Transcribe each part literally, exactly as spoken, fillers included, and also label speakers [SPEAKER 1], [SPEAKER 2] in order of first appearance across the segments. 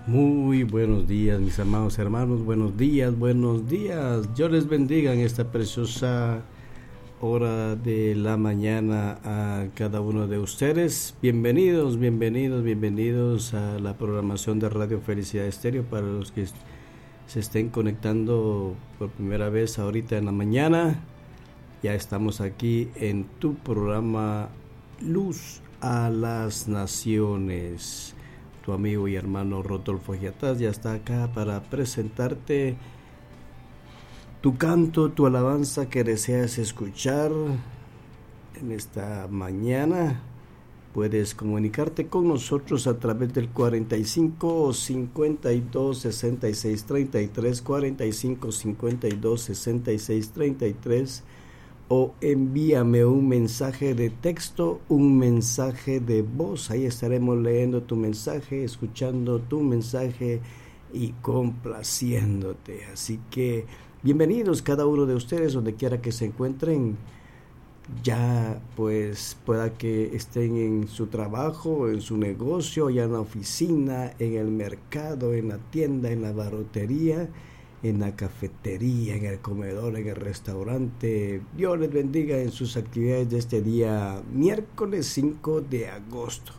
[SPEAKER 1] Muy buenos días, mis amados hermanos, buenos días, buenos días. Dios les bendiga en esta preciosa hora de la mañana a cada uno de ustedes. Bienvenidos, bienvenidos, bienvenidos a la programación de Radio Felicidad Estéreo para los que se estén conectando por primera vez ahorita en la mañana. Ya estamos aquí en tu programa Luz a las Naciones. Tu amigo y hermano Rodolfo Giatás ya está acá para presentarte tu canto, tu alabanza que deseas escuchar en esta mañana. Puedes comunicarte con nosotros a través del cuarenta y cinco, cincuenta y dos, sesenta y seis, treinta y tres, cuarenta y cinco, cincuenta y dos, sesenta y seis, treinta y tres, o envíame un mensaje de texto, un mensaje de voz. Ahí estaremos leyendo tu mensaje, escuchando tu mensaje y complaciéndote. Así que bienvenidos cada uno de ustedes donde quiera que se encuentren. Ya pues pueda que estén en su trabajo, en su negocio, ya en la oficina, en el mercado, en la tienda, en la barrotería, en la cafetería, en el comedor, en el restaurante. Dios les bendiga en sus actividades de este día, miércoles cinco de agosto.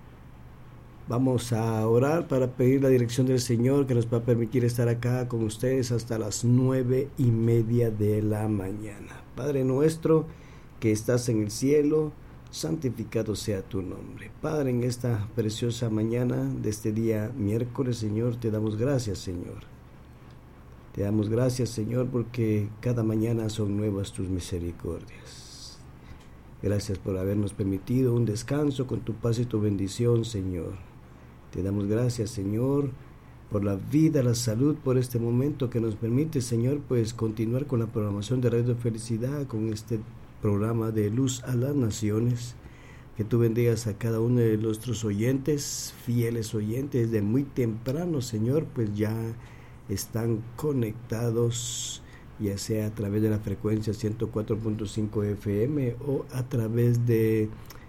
[SPEAKER 1] Vamos a orar para pedir la dirección del Señor que nos va a permitir estar acá con ustedes hasta las nueve y media de la mañana. Padre nuestro que estás en el cielo, santificado sea tu nombre. Padre, en esta preciosa mañana de este día miércoles, Señor, te damos gracias, Señor. Te damos gracias, Señor, porque cada mañana son nuevas tus misericordias. Gracias por habernos permitido un descanso con tu paz y tu bendición, Señor. Te damos gracias, Señor, por la vida, la salud, por este momento que nos permite, Señor, pues continuar con la programación de Radio Felicidad, con este programa de Luz a las Naciones. Que tú bendigas a cada uno de nuestros oyentes, fieles oyentes, de muy temprano, Señor, pues ya están conectados, ya sea a través de la frecuencia ciento cuatro punto cinco F M o a través de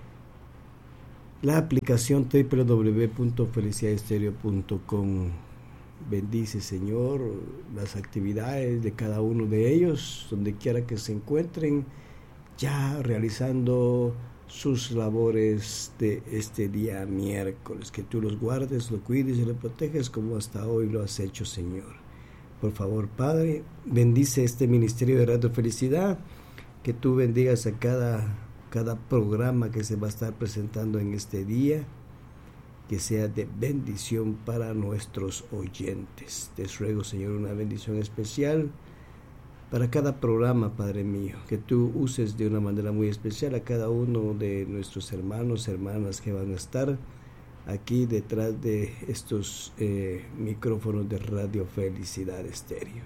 [SPEAKER 1] la aplicación doble u doble u doble u punto felicidad estéreo punto com. Bendice, Señor, las actividades de cada uno de ellos, donde quiera que se encuentren, ya realizando sus labores de este día miércoles. Que tú los guardes, lo cuides y lo proteges como hasta hoy lo has hecho, Señor. Por favor, Padre, bendice este ministerio de Radio Felicidad, que tú bendigas a cada, cada programa que se va a estar presentando en este día, que sea de bendición para nuestros oyentes. Te ruego, Señor, una bendición especial para cada programa, Padre mío, que tú uses de una manera muy especial a cada uno de nuestros hermanos, hermanas que van a estar aquí detrás de estos eh, micrófonos de Radio Felicidad Estéreo.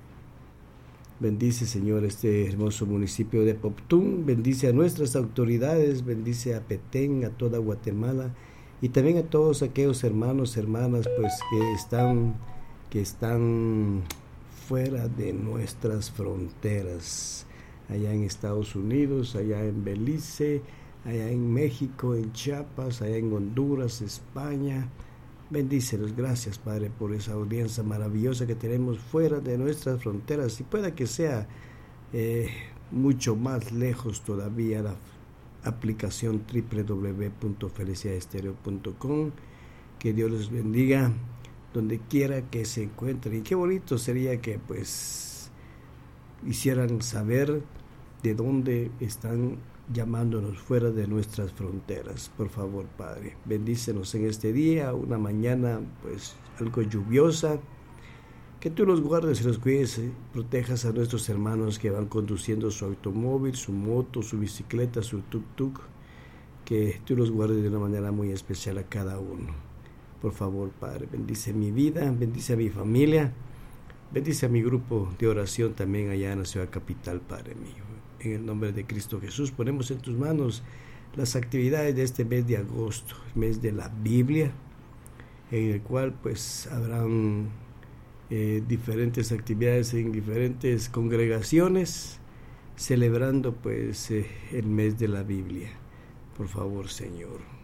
[SPEAKER 1] Bendice, Señor, este hermoso municipio de Poptún, bendice a nuestras autoridades, bendice a Petén, a toda Guatemala y también a todos aquellos hermanos, hermanas, pues que están, que están fuera de nuestras fronteras, allá en Estados Unidos, allá en Belice, allá en México, en Chiapas, allá en Honduras, España. Bendícelos, gracias, Padre, por esa audiencia maravillosa que tenemos fuera de nuestras fronteras, y pueda que sea eh, mucho más lejos todavía la aplicación doble u doble u doble u punto felicidad estéreo punto com. Que Dios les bendiga donde quiera que se encuentren, y qué bonito sería que pues hicieran saber de dónde están llamándonos fuera de nuestras fronteras. Por favor, Padre, bendícenos en este día, una mañana pues algo lluviosa, que tú los guardes y los cuides, protejas a nuestros hermanos que van conduciendo su automóvil, su moto, su bicicleta, su tuk-tuk, que tú los guardes de una manera muy especial a cada uno. Por favor, Padre, bendice mi vida, bendice a mi familia, bendice a mi grupo de oración también allá en la ciudad capital, Padre mío. En el nombre de Cristo Jesús, ponemos en tus manos las actividades de este mes de agosto, mes de la Biblia, en el cual pues habrán eh, diferentes actividades en diferentes congregaciones, celebrando pues eh, el mes de la Biblia. Por favor, Señor,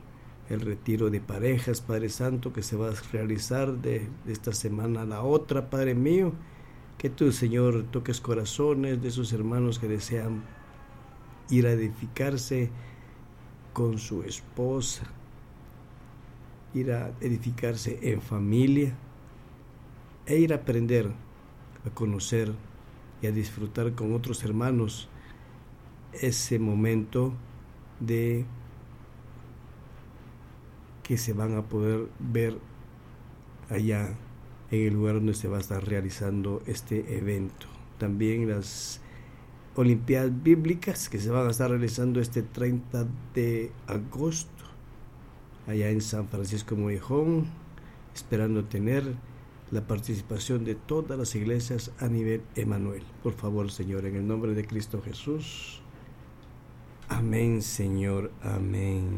[SPEAKER 1] el retiro de parejas, Padre Santo, que se va a realizar de, de esta semana a la otra, Padre mío. Que tú, Señor, toques corazones de esos hermanos que desean ir a edificarse con su esposa, ir a edificarse en familia e ir a aprender, a conocer y a disfrutar con otros hermanos ese momento de que se van a poder ver allá en el lugar donde se va a estar realizando este evento. También las Olimpiadas Bíblicas que se van a estar realizando este treinta de agosto allá en San Francisco Moejón, esperando tener la participación de todas las iglesias a nivel Emanuel. Por favor, Señor, en el nombre de Cristo Jesús. Amén, Señor, amén.